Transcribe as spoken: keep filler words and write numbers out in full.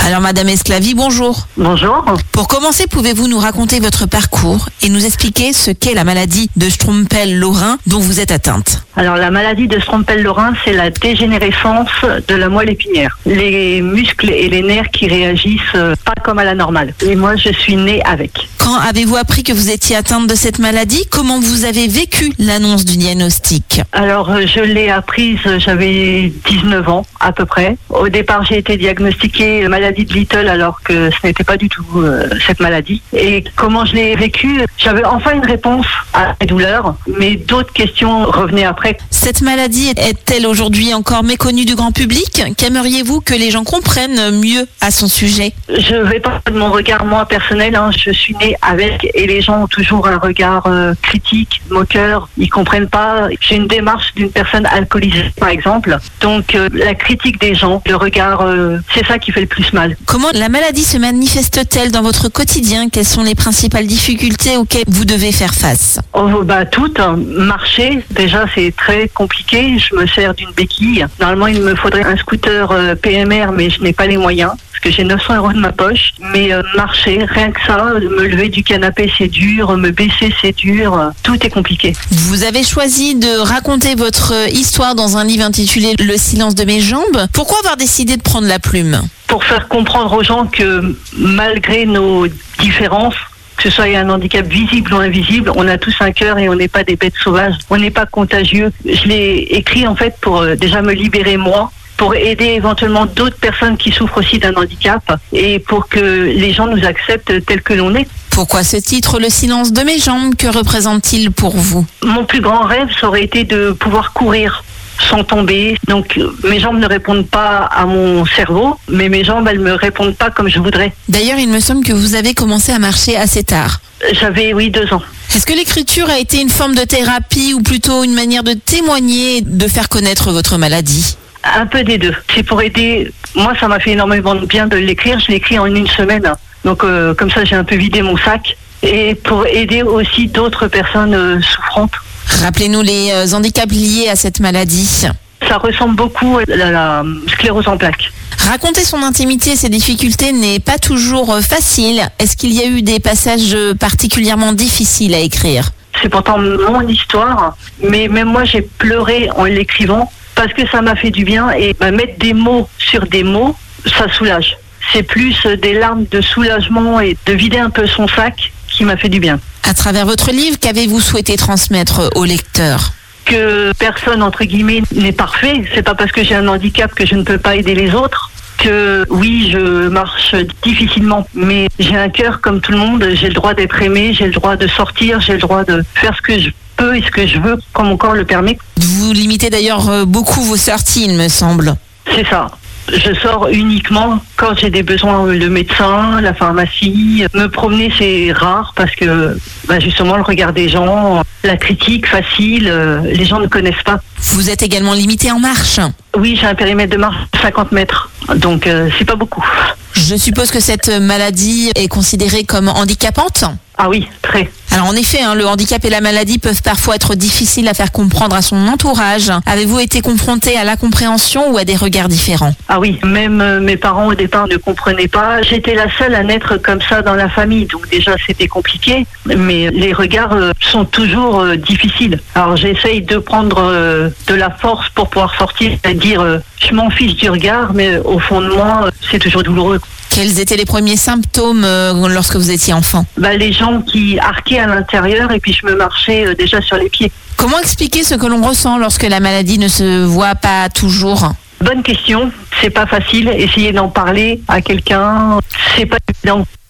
Alors Madame Esclavy, bonjour. Bonjour. Pour commencer, pouvez-vous nous raconter votre parcours et nous expliquer ce qu'est la maladie de Strompel-Lorrain dont vous êtes atteinte? Alors la maladie de Strompel-Lorrain, c'est la dégénérescence de la moelle épinière. Les muscles et les nerfs qui réagissent euh, pas comme à la normale. Et moi, je suis née avec. Quand avez-vous appris que vous étiez atteinte de cette maladie? Comment vous avez vécu l'annonce du diagnostic? Alors euh, je l'ai apprise, j'avais dix-neuf ans à peu près. Au départ, j'ai été diagnostiquée maladie de Little alors que ce n'était pas du tout euh, cette maladie. Et comment je l'ai vécu? J'avais enfin une réponse à mes douleurs, mais d'autres questions revenaient après. Cette maladie est-elle aujourd'hui encore méconnue du grand public? Qu'aimeriez-vous que les gens comprennent mieux à son sujet? Je vais pas de mon regard moi personnel, hein. Je suis née avec et les gens ont toujours un regard euh, critique, moqueur, ils comprennent pas. J'ai une démarche d'une personne alcoolisée par exemple, donc euh, la critique des gens, le regard, euh, c'est ça qui fait le plus mal. Comment la maladie se manifeste-t-elle dans votre quotidien? Quelles sont les principales difficultés auxquelles vous devez faire face? Oh bah toutes, hein. Marcher déjà c'est très compliqué, je me sers d'une béquille. Normalement il me faudrait un scooter euh, P M R mais je n'ai pas les moyens. Que j'ai neuf cents euros de ma poche, mais euh, marcher, rien que ça, me lever du canapé c'est dur, me baisser c'est dur, euh, tout est compliqué. Vous avez choisi de raconter votre histoire dans un livre intitulé Le silence de mes jambes. Pourquoi avoir décidé de prendre la plume? Pour faire comprendre aux gens que malgré nos différences, que ce soit un handicap visible ou invisible, on a tous un cœur et on n'est pas des bêtes sauvages, on n'est pas contagieux. Je l'ai écrit en fait pour euh, déjà me libérer moi, pour aider éventuellement d'autres personnes qui souffrent aussi d'un handicap et pour que les gens nous acceptent tels que l'on est. Pourquoi ce titre, Le silence de mes jambes? Que représente-t-il pour vous? Mon plus grand rêve, ça aurait été de pouvoir courir sans tomber. Donc mes jambes ne répondent pas à mon cerveau, mais mes jambes, elles me répondent pas comme je voudrais. D'ailleurs, il me semble que vous avez commencé à marcher assez tard. J'avais, oui, deux ans. Est-ce que l'écriture a été une forme de thérapie ou plutôt une manière de témoigner et de faire connaître votre maladie? Un peu des deux. C'est pour aider. Moi, ça m'a fait énormément de bien de l'écrire. Je l'ai écrit en une semaine. Donc, euh, comme ça, j'ai un peu vidé mon sac. Et pour aider aussi d'autres personnes euh, souffrantes. Rappelez-nous les euh, handicaps liés à cette maladie. Ça ressemble beaucoup à la, la sclérose en plaques. Raconter son intimité et ses difficultés n'est pas toujours facile. Est-ce qu'il y a eu des passages particulièrement difficiles à écrire? C'est pourtant mon histoire. Mais même moi, j'ai pleuré en l'écrivant. Parce que ça m'a fait du bien et bah, mettre des mots sur des mots, ça soulage. C'est plus des larmes de soulagement et de vider un peu son sac qui m'a fait du bien. À travers votre livre, qu'avez-vous souhaité transmettre aux lecteurs? Que personne, entre guillemets, n'est parfait. C'est pas parce que j'ai un handicap que je ne peux pas aider les autres. Que oui, je marche difficilement, mais j'ai un cœur comme tout le monde. J'ai le droit d'être aimé, j'ai le droit de sortir, j'ai le droit de faire ce que je peux et ce que je veux, comme mon corps le permet. Vous limitez d'ailleurs beaucoup vos sorties, il me semble. C'est ça. Je sors uniquement quand j'ai des besoins, le médecin, la pharmacie. Me promener, c'est rare parce que bah justement le regard des gens, la critique facile, euh, les gens ne connaissent pas. Vous êtes également limité en marche? Oui, j'ai un périmètre de marche de cinquante mètres, donc euh, c'est pas beaucoup. Je suppose que cette maladie est considérée comme handicapante? Ah oui, très. Alors en effet, hein, le handicap et la maladie peuvent parfois être difficiles à faire comprendre à son entourage. Avez-vous été confronté à l'incompréhension ou à des regards différents? Ah oui, même euh, mes parents au départ ne comprenaient pas. J'étais la seule à naître comme ça dans la famille, donc déjà c'était compliqué. Mais les regards euh, sont toujours euh, difficiles. Alors j'essaye de prendre euh, de la force pour pouvoir sortir et dire euh, je m'en fiche du regard, mais au fond de moi, euh, c'est toujours douloureux. Quels étaient les premiers symptômes euh, lorsque vous étiez enfant? Bah, les jambes qui arquaient à l'intérieur et puis je me marchais euh, déjà sur les pieds. Comment expliquer ce que l'on ressent lorsque la maladie ne se voit pas toujours? Bonne question, c'est pas facile. Essayer d'en parler à quelqu'un, c'est pas évident.